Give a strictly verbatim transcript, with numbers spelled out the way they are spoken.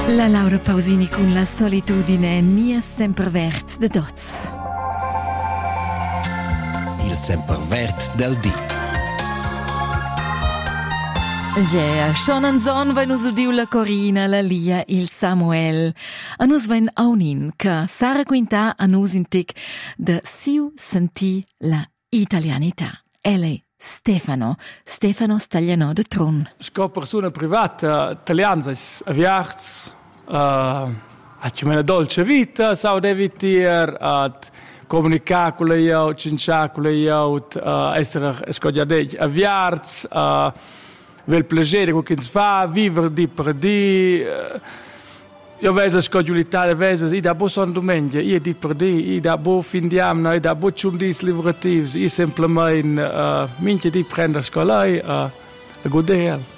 La Laura Pausini con la solitudine nia sempervert de dots. Il sempervert del di. Yeah, schon an son vai nus udiu la Corina, la Lia, il Samuel. A nus vain aunin ca Sara quinta a nus intic de siu senti la italianità. Ele Stefano, Stefano Stagliano de Tron. Sco persona privata, italiana, aviarts, uh, hat una dolce vita, sau devi tier, at comunicare con le jaut, cinciare con le jaut, uh, essere, scogliadegli, aviarts, uh, vel piacere con chi si fa, vivere di per di, uh, io vedo scogliulità, vedo, io da bo son domenica, io di per di, io da bo fin di anno, io da bo ciundis livrativi, io semplicemente, uh, minchia di prendere scolai, uh, a godere.